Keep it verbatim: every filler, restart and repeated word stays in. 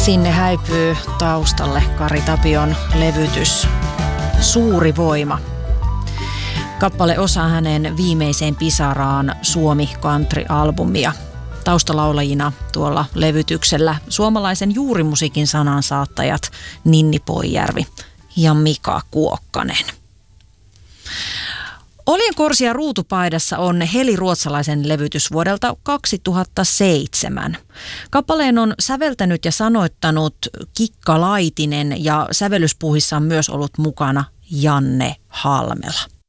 Sinne häipyy taustalle Kari Tapion levytys Suuri voima. Kappale osaa hänen viimeiseen pisaraan Suomi Country-albumia. Taustalaulajina tuolla levytyksellä suomalaisen juurimusiikin sanansaattajat Ninni Poijärvi ja Mika Kuokkanen. Oljenkorsia ruutupaidassa on Heli Ruotsalaisen levytys vuodelta kaksituhattaseitsemän. Kappaleen on säveltänyt ja sanoittanut Kikka Laitinen ja sävellyspuuhissa on myös ollut mukana Janne Halmela.